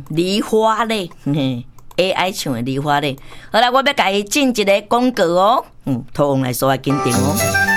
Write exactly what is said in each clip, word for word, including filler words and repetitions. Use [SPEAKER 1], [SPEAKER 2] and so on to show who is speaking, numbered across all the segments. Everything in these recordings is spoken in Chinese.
[SPEAKER 1] 梨花嘞，嘿 ，A I 唱的梨花嘞。好啦，我要甲伊进一个广告哦，嗯，托王来说要紧张哦。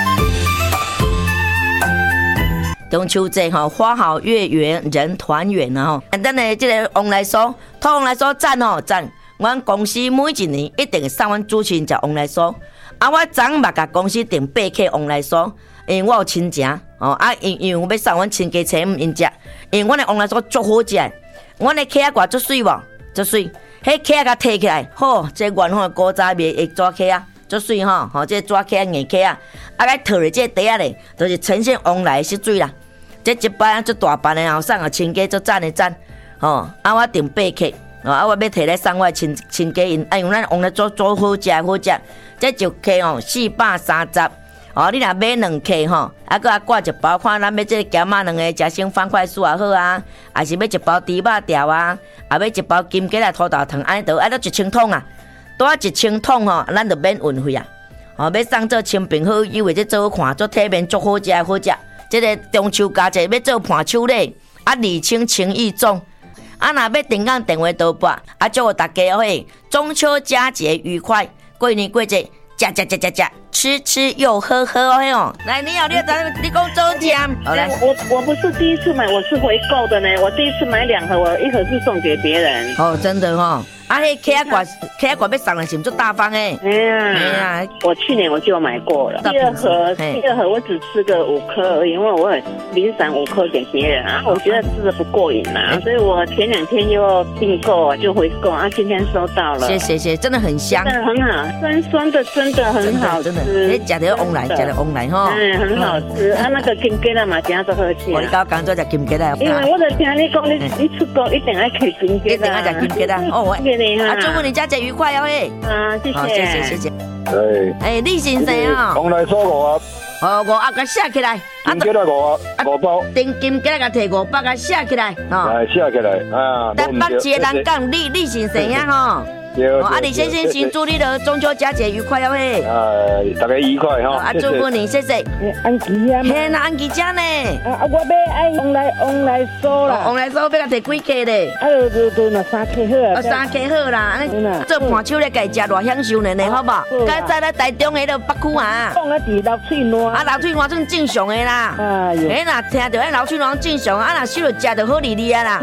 [SPEAKER 1] 中秋节吼，花好月圆人团圆啊吼！等下这个王来说，托王来说赞哦赞。阮公司每一年一定会送阮主持人食王来酥，啊，我昨嘛甲公司订八克王来酥，因为我有亲情哦，啊，因因为我要送阮亲家亲因食，因为阮的王来酥足好食，阮的客仔足水无，足水，迄客仔摕起来，好，这原吼古早味的纸客仔，足水吼，吼，这纸客仔硬客仔，啊，甲套咧这底仔咧，就是呈现王来的色水啦。这一摆足大班的，后送互亲家足赞的赞，吼，啊，我订八克。哦，啊，我要摕来送我亲亲家因，哎，因为咱王来做做好食好食，这一克哦四百三十，哦，你若买两克吼，啊，搁啊挂一包，看咱要这个咸仔两个食成方块酥也好啊，还是要一包猪肉条啊，啊要一包金桔来土豆糖，安尼都爱到一千桶啊，多啊一千桶吼，咱就免运费啊，哦，要送做亲朋好友或者做好看，做体面足好食好食，这个中秋佳节要做伴手礼，啊，礼轻情意重。啊，若要订讲电话多拨，啊，祝大家嘿中秋佳节愉快，过年过节，吃吃吃吃吃，吃吃又喝喝哦。来，你好，你好，咱你讲周讲。好来，
[SPEAKER 2] 我我不是第一次买，我是回购的呢。我第一次买两盒，我一盒是送给别人。
[SPEAKER 1] 哦，真的哈、哦。啊，迄客仔罐，客仔罐要送来是唔做大方诶？
[SPEAKER 2] 哎呀，哎呀，我去年我就买过了。第二盒，第二盒我只吃个五颗而已，因为我零散五颗给别人啊，我觉得吃的不过瘾啊，所以我前两天又订购就回购啊，今天收到了。
[SPEAKER 1] 谢谢谢，真的很香，
[SPEAKER 2] 真的很好，酸酸的，真的很好吃。
[SPEAKER 1] 你食着旺来，食着旺来吼。
[SPEAKER 2] 嗯，很好吃。啊，那个金桔啦嘛，今仔都好吃。
[SPEAKER 1] 我刚刚做只金桔啦。
[SPEAKER 2] 因为我就听你讲，你你出国一定爱吃金桔啦。
[SPEAKER 1] 一定爱食金桔啦。哦，我。啊，祝福你佳节愉快哦嘿！
[SPEAKER 2] 啊，谢谢，
[SPEAKER 1] 好，谢谢，谢谢。
[SPEAKER 3] 哎，
[SPEAKER 1] 哎，李先生啊，
[SPEAKER 3] 王来酥五盒，
[SPEAKER 1] 哦，五盒甲写起来。
[SPEAKER 3] 金桔来五盒，五包。
[SPEAKER 1] 订金桔甲摕五百甲写起来，吼。
[SPEAKER 3] 来写起来啊！
[SPEAKER 1] 台北一个人讲李李先生呀，吼。哦，啊，李先生先祝你的中秋佳节愉快哦嘿！
[SPEAKER 3] 呃，大家愉快哈！
[SPEAKER 1] 啊，祝福你，谢谢。
[SPEAKER 2] 安吉啊，
[SPEAKER 1] 嘿，那安吉家呢？
[SPEAKER 2] 啊，我要爱王来王来酥啦，
[SPEAKER 1] 王来酥要甲摕几克咧？
[SPEAKER 2] 啊，就就那三克好啊。
[SPEAKER 1] 哦，三克好啦，安尼做伴手咧，家食偌享受呢呢，好无？该在咧台中迄个北区啊。
[SPEAKER 2] 讲啊，是流水烂。啊，
[SPEAKER 1] 流水烂算正常的啦。
[SPEAKER 2] 哎呦，
[SPEAKER 1] 嘿，若听到迄流水烂正常，啊，若收落食就好利利啊啦。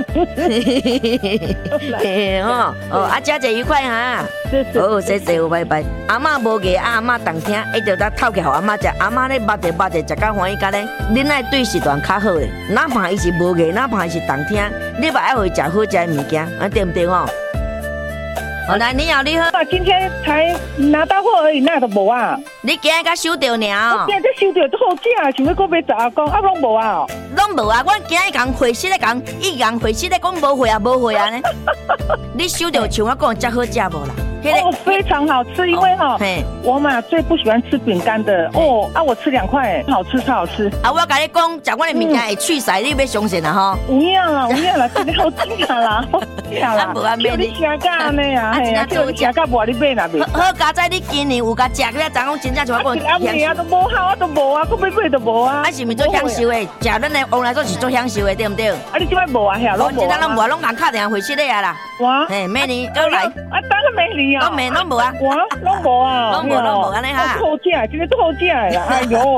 [SPEAKER 1] 嘿吼，哦，啊，佳节愉快哈！好，谢谢，拜拜。阿嬷无个，阿嬷当听，一直在透起互阿嬷食。阿嬷咧捌着捌着，食到欢喜甲咧。恁爱对时段较好诶，哪怕伊是无个，哪怕伊是当听，你嘛爱互伊食好食诶物件，啊对毋对吼？好来，你好，你好。
[SPEAKER 2] 啊，今天才拿到货而已，那都无啊。
[SPEAKER 1] 你今日才收到呢？我
[SPEAKER 2] 今日才收到，都好正，想要搁买十啊公，啊拢无啊。
[SPEAKER 1] 拢无啊，阮今日讲回息咧讲，伊讲回息咧讲无回啊，无回啊呢。你收到像我讲遮好食无啦？
[SPEAKER 2] 哦，非常好吃，因为哈，我嘛最不喜欢吃饼干的哦，啊，我吃两块，好吃，超好吃。
[SPEAKER 1] 啊，我甲你讲，食我的物件会脆晒，你要相信啊吼。
[SPEAKER 2] 有影啦，有影啦，真的好正啦，好正啦。
[SPEAKER 1] 啊，无啊，买
[SPEAKER 2] 你食甲安尼啊，嘿啊，叫你食甲无你买哪买？
[SPEAKER 1] 好佳仔，你今年有甲食个，昨讲真正像我讲，
[SPEAKER 2] 啊，未啊，都无好，啊，都无啊，搁买买都无啊。
[SPEAKER 1] 啊，是咪做享受的？食咱的王来说是做享受的，对毋对？啊，
[SPEAKER 2] 你即摆无啊，遐拢无。
[SPEAKER 1] 真正拢无啊，拢共敲电回息咧啊啦。
[SPEAKER 2] 哇，
[SPEAKER 1] 嘿，明年过来。
[SPEAKER 2] 啊，当然明年啊。
[SPEAKER 1] 拢明拢无啊。
[SPEAKER 2] 哇，拢无啊，
[SPEAKER 1] 拢无拢无安尼哈。
[SPEAKER 2] 好食，真个都好食的啦，哎呦。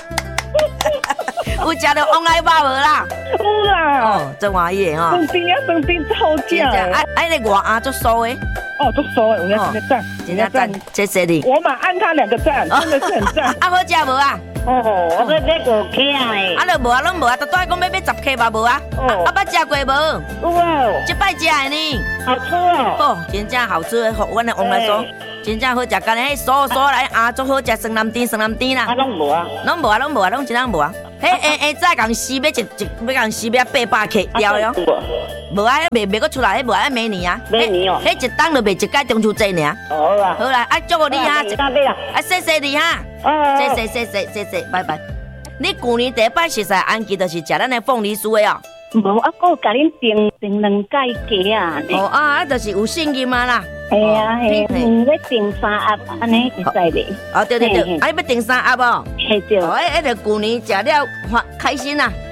[SPEAKER 1] 有食到王来肉无啦？
[SPEAKER 2] 有啦。
[SPEAKER 1] 哦，真欢喜吼。
[SPEAKER 2] 当丁啊，当丁真好食。
[SPEAKER 1] 啊，啊，那个外鸭做酥的。
[SPEAKER 2] 哦，做酥的，有影真个赞，
[SPEAKER 1] 真个赞，谢谢你。
[SPEAKER 2] 我嘛按他两个赞，真的是很赞。
[SPEAKER 1] 啊，好食无啊？
[SPEAKER 2] 哦，我要买五克诶。
[SPEAKER 1] 啊，就无啊，拢无啊，都带讲要买十克吧无啊？哦。啊，捌食过无？
[SPEAKER 2] 有啊。
[SPEAKER 1] 一摆食的呢。
[SPEAKER 2] 好吃哦。
[SPEAKER 1] 哦，真正好吃的，阮的王来酥。真正好食，干咧迄酥酥来啊，足好食，酸南甜酸南甜啦。
[SPEAKER 2] 啊，拢无啊，
[SPEAKER 1] 拢无啊，拢无啊，拢真正无啊。迄下下早共死要一一要共死要八百克了了。无啊，卖卖个出来，迄无啊，明年啊。
[SPEAKER 2] 明年哦。
[SPEAKER 1] 迄一档就卖一届中秋节尔。
[SPEAKER 2] 好啦。
[SPEAKER 1] 好啦，啊，祝福你哈。
[SPEAKER 2] 大杯啦。
[SPEAKER 1] 啊，谢谢你哈。哦。谢谢谢谢谢谢，拜拜。你旧年第一摆食晒安吉，就是食咱的凤梨酥的哦。
[SPEAKER 2] 无啊，我甲恁订订两届鸡啊。
[SPEAKER 1] 哦啊，啊，就是有信任嘛啦。
[SPEAKER 2] 系啊，系，嗯，要订三盒，安尼会使袂？
[SPEAKER 1] 哦，对对对，啊，你要订三盒哦。
[SPEAKER 2] 系对。
[SPEAKER 1] 哦，迄迄个旧年食了开开心啦。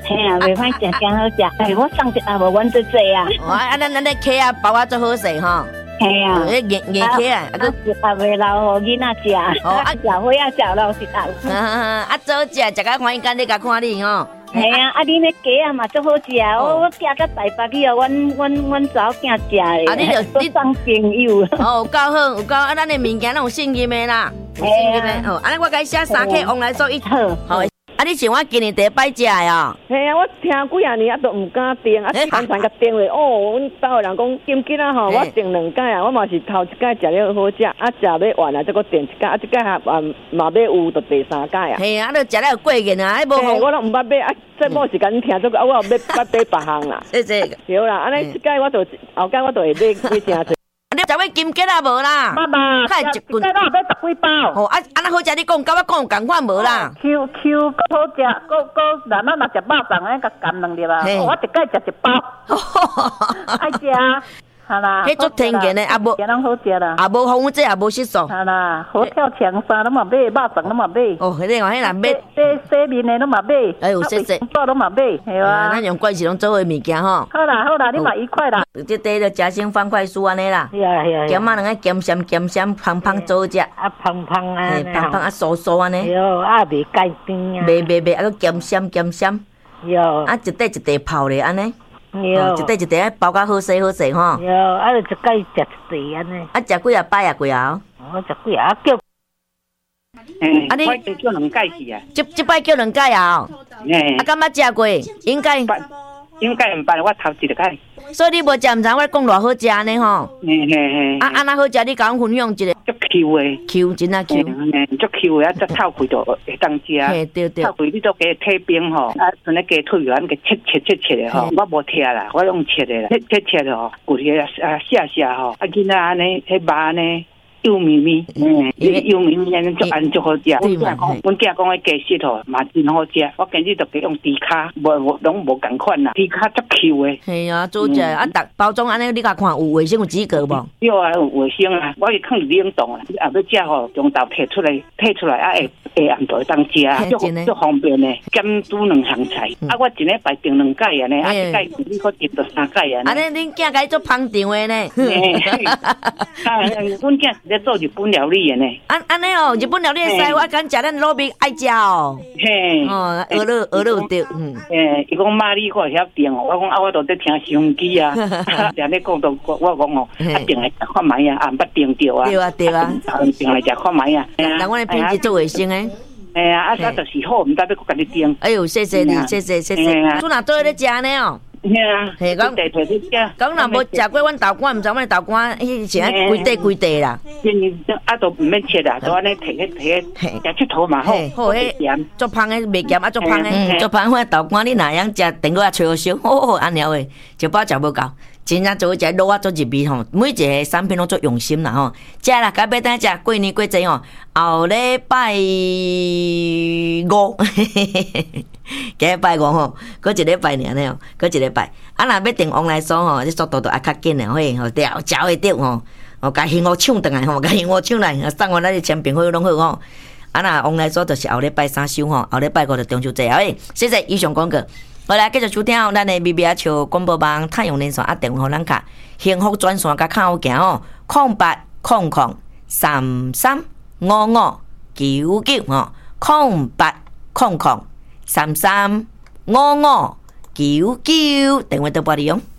[SPEAKER 2] 嘿啊，袂歹食，真好食。哎，我送一盒无阮最济啊。
[SPEAKER 1] 哦，啊，咱咱咧客啊包啊做好势吼。
[SPEAKER 2] 嘿啊，
[SPEAKER 1] 迄硬硬客啊，啊
[SPEAKER 2] 个一盒袂留互囡仔食。哦，啊食伙仔食留一盒。
[SPEAKER 1] 啊啊，做食食甲欢喜干，你甲看你吼。
[SPEAKER 2] 系啊，啊你那鸡啊嘛最好食，我我寄到台北去哦，阮阮阮查某囝食的。啊，你就你当朋友。
[SPEAKER 1] 哦，有够好，有够啊！咱的物件拢有信任的啦，有信任的。哦，安尼我甲你写三客往来说一好。好，啊，你像我今年第一摆食的哦。
[SPEAKER 4] 系啊，我听几啊年啊都毋敢订，啊常常甲订话，哦，阮兜人讲今日啊吼，我订两届啊，我嘛是头一届食了好食，啊食要完啊，再搁订一届，啊一届还嘛嘛要有，就第三届啊。
[SPEAKER 1] 系啊，你食了有过瘾啊，迄无
[SPEAKER 4] 我都毋捌买啊，这某时间听做个，啊我又要捌买别项啦。
[SPEAKER 1] 谢谢。
[SPEAKER 4] 对啦，安尼即届我就后届我就会买买正济。
[SPEAKER 1] 你食尾金桔啊无啦？
[SPEAKER 4] 妈妈，
[SPEAKER 1] 太一棍，
[SPEAKER 4] 这个要十几包。
[SPEAKER 1] 哦，啊，啊那好食，你讲，甲我讲共款无啦
[SPEAKER 4] ？Q Q 好食，个个咱咱若食肉粽，安甲干两粒啊。我一届食一包，爱食。好啦，
[SPEAKER 1] 迄足天然的，啊无，
[SPEAKER 4] 拢好食啦，
[SPEAKER 1] 啊无防腐剂，也无色素。
[SPEAKER 4] 好啦，好跳墙衫拢嘛买，肉粽拢嘛买。
[SPEAKER 1] 哦，迄个我迄人买，
[SPEAKER 4] 洗洗面的拢嘛买。
[SPEAKER 1] 哎呦，谢谢。
[SPEAKER 4] 包拢嘛买，系啊。
[SPEAKER 1] 咱用关系拢做伙物件吼。
[SPEAKER 4] 好啦好啦，你嘛愉快啦。
[SPEAKER 1] 即底就食生方块酥安尼啦。
[SPEAKER 4] 是啊是啊。
[SPEAKER 1] 咸啊两个咸咸咸咸芳芳做好食。
[SPEAKER 4] 啊芳芳啊。
[SPEAKER 1] 嘿，芳芳啊酥酥安尼。
[SPEAKER 4] 哟，啊袂改甜啊。
[SPEAKER 1] 袂袂袂，啊个咸咸咸咸。
[SPEAKER 4] 哟。
[SPEAKER 1] 啊一块一块泡咧安尼。
[SPEAKER 4] 哟，
[SPEAKER 1] 一块一块包甲好势好势吼。
[SPEAKER 4] 哟，啊，就一摆食一块安尼。
[SPEAKER 1] 啊，食几啊摆啊几啊？
[SPEAKER 4] 我食几啊叫。
[SPEAKER 2] 嗯，啊你叫两届是啊？
[SPEAKER 1] 即即摆叫两届啊？
[SPEAKER 2] 诶。
[SPEAKER 1] 啊，敢捌食过？应该。
[SPEAKER 2] 应该毋捌，我头一个届。
[SPEAKER 1] 所以你无食毋知我讲偌好食安尼吼。
[SPEAKER 2] 嘿嘿嘿。啊，
[SPEAKER 1] 安那好食，你甲阮分享一个。
[SPEAKER 2] 足 Q 诶。
[SPEAKER 1] Q 真啊 Q。
[SPEAKER 2] 嘿，足 Q 诶，啊，再炒开就会当食。
[SPEAKER 1] 嘿，对对。
[SPEAKER 2] 炒开你都加退冰吼，啊，像那鸡腿丸，给切切切切的吼，我无切啦，我用切的啦，切切切的吼，骨起啊啊下下吼，啊，囡仔安尼，迄肉安尼。油咪咪，嗯，油咪咪，安足安足好食。我囝讲，阮囝讲迄鸡翅吼嘛真好食。我今日就给用猪卡，无无拢无共款啦，猪卡足 Q 的。
[SPEAKER 1] 系啊，做食啊，逐包装安尼，你甲看有卫生有及格无？
[SPEAKER 2] 有啊，有卫生啊，我是放冷冻啊，啊要食吼，从头摕出来，摕出来啊会下暗就当食，足足方便的。兼煮两项菜，啊我一礼拜订两届安尼，啊一届你可订到三届安尼。
[SPEAKER 1] 安尼恁囝家做捧场的呢？
[SPEAKER 2] 啊，阮囝。在做日本料理的呢，
[SPEAKER 1] 安安尼哦，日本料理会使，我敢食咱老兵爱食哦。
[SPEAKER 2] 嘿，
[SPEAKER 1] 哦，鹅肉鹅肉对，嗯。
[SPEAKER 2] 诶，伊讲妈你我会晓订哦，我讲啊，我都在听收音机啊，常咧讲到我讲哦，啊订来食看卖啊，啊毋捌订着啊。
[SPEAKER 1] 对啊对啊，
[SPEAKER 2] 订来食看卖啊。
[SPEAKER 1] 人阮的品质做卫生诶。
[SPEAKER 2] 哎呀，啊，啊，就是好，毋知要搁甲你订。
[SPEAKER 1] 哎呦，谢谢你，谢谢谢谢。做哪做咧食呢哦？
[SPEAKER 2] 嘿啊，嘿，讲地地去食。
[SPEAKER 1] 讲若无食过阮豆干，毋知阮豆干迄是安规地规地啦。
[SPEAKER 2] 啊，都毋免切啦，都安尼摕去摕去食佚佗嘛好。好诶，
[SPEAKER 1] 足芳诶，袂咸啊，足芳诶，足芳款豆干你哪样食？等个啊吹好烧，好好安了诶，一包食无够。真正做食肉啊，做入味吼，每一个产品拢做用心啦吼。食啦，甲要等食过年过节吼，后礼拜五，今日拜五吼，过一礼拜尔呢吼，过一礼拜。啊，若要订往来所吼，这速度都爱较紧诶，嘿吼，了食会着吼，哦，甲幸福抢转来吼，甲幸福抢来，送我咱的产品好拢好吼。啊，若往来所就是后礼拜三收吼，后礼拜五就中秋节好诶。谢谢以上广告。好来，继续收听咱的 B B 啊笑广播网太阳连线啊，电话咱卡幸福专线甲靠好行哦，空八空空三三五五九九哦，空八空空三三五五九九，电话都拨你用。